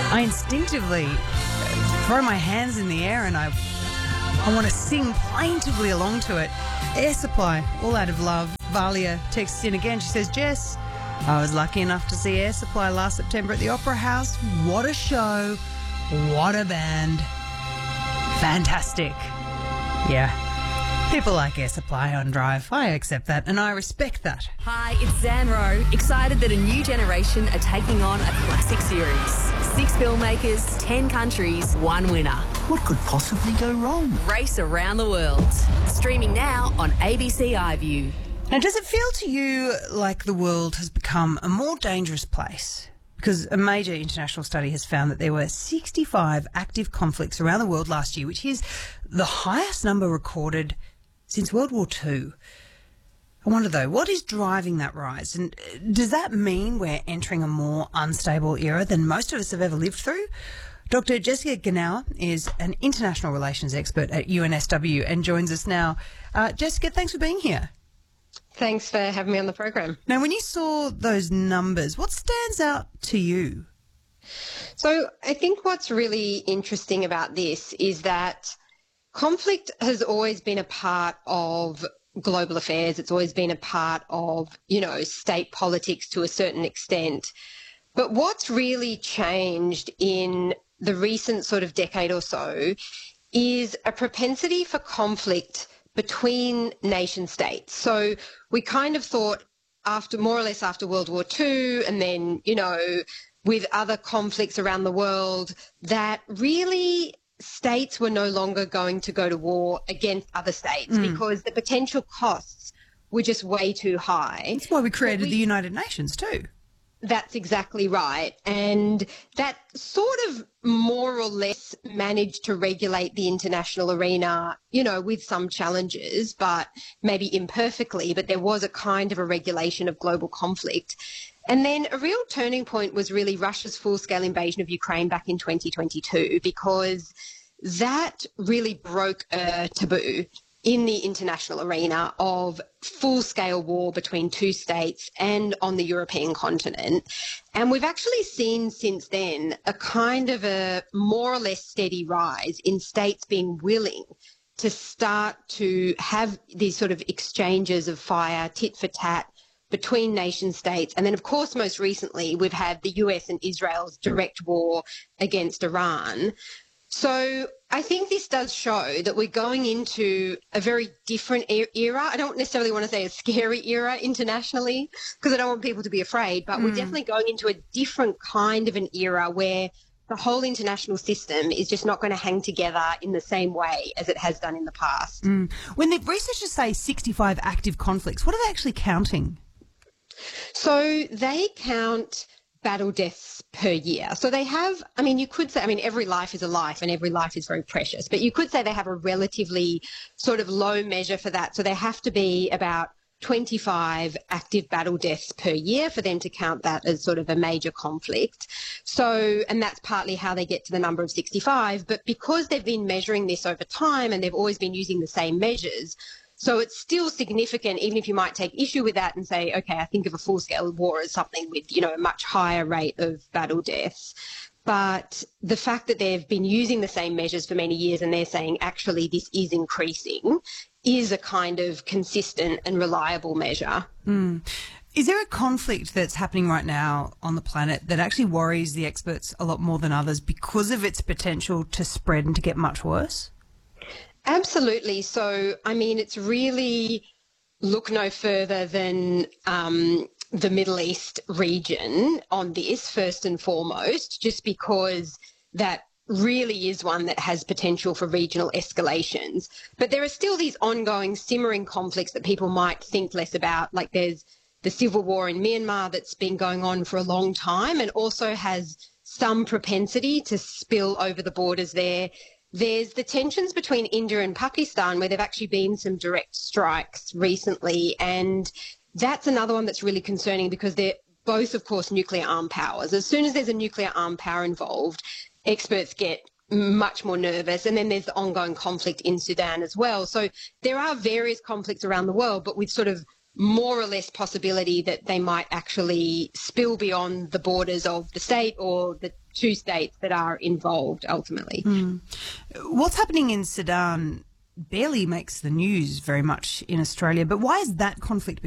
I instinctively throw my hands in the air and I want to sing plaintively along to it. Air Supply, all out of love. Valia texts in again. She says, Jess, I was lucky enough to see Air Supply last September at the Opera House. What a show. What a band. Fantastic. Yeah. People like Air Supply on Drive. I accept that and I respect that. Hi, it's Zanro. Excited that a new generation are taking on a classic series. 6 filmmakers, 10 countries, 1 winner. What could possibly go wrong? Race around the world. Streaming now on ABC iView. Now, does it feel to you like the world has become a more dangerous place? Because a major international study has found that there were 65 active conflicts around the world last year, which is the highest number recorded since World War II. I wonder, though, what is driving that rise? And does that mean we're entering a more unstable era than most of us have ever lived through? Dr. Jessica Genauer is an international relations expert at UNSW and joins us now. Jessica, thanks for being here. Thanks for having me on the program. Now, when you saw those numbers, what stands out to you? So I think what's really interesting about this is that conflict has always been a part of global affairs. It's always been a part of, state politics to a certain extent. But what's really changed in the recent sort of decade or so is a propensity for conflict between nation states. So we kind of thought more or less after World War II and then, with other conflicts around the world, that really states were no longer going to go to war against other states because the potential costs were just way too high. That's why we created the United Nations too. That's exactly right. And that sort of more or less managed to regulate the international arena, with some challenges, but maybe imperfectly, but there was a kind of a regulation of global conflict. And then a real turning point was really Russia's full-scale invasion of Ukraine back in 2022, because that really broke a taboo in the international arena of full-scale war between two states and on the European continent. And we've actually seen since then a kind of a more or less steady rise in states being willing to start to have these sort of exchanges of fire, tit for tat, between nation states. And then, of course, most recently, we've had the US and Israel's direct war against Iran. So I think this does show that we're going into a very different era. I don't necessarily want to say a scary era internationally because I don't want people to be afraid, but we're definitely going into a different kind of an era where the whole international system is just not going to hang together in the same way as it has done in the past. When the researchers say 65 active conflicts, what are they actually counting? So they count battle deaths per year. So they have, you could say, every life is a life and every life is very precious, but you could say they have a relatively sort of low measure for that. So they have to be about 25 active battle deaths per year for them to count that as sort of a major conflict. So, and that's partly how they get to the number of 65, but because they've been measuring this over time and they've always been using the same measures, so it's still significant, even if you might take issue with that and say, okay, I think of a full-scale war as something with, a much higher rate of battle deaths. But the fact that they've been using the same measures for many years and they're saying, actually, this is increasing, is a kind of consistent and reliable measure. Is there a conflict that's happening right now on the planet that actually worries the experts a lot more than others because of its potential to spread and to get much worse? Absolutely. So, it's really look no further than the Middle East region on this, first and foremost, just because that really is one that has potential for regional escalations. But there are still these ongoing simmering conflicts that people might think less about, like there's the civil war in Myanmar that's been going on for a long time and also has some propensity to spill over the borders there. There's the tensions between India and Pakistan where there have actually been some direct strikes recently, and that's another one that's really concerning because they're both, of course, nuclear armed powers. As soon as there's a nuclear armed power involved, experts get much more nervous, and then there's the ongoing conflict in Sudan as well. So there are various conflicts around the world, but with sort of more or less possibility that they might actually spill beyond the borders of the state or the two states that are involved ultimately. What's happening in Sudan barely makes the news very much in Australia, but why is that conflict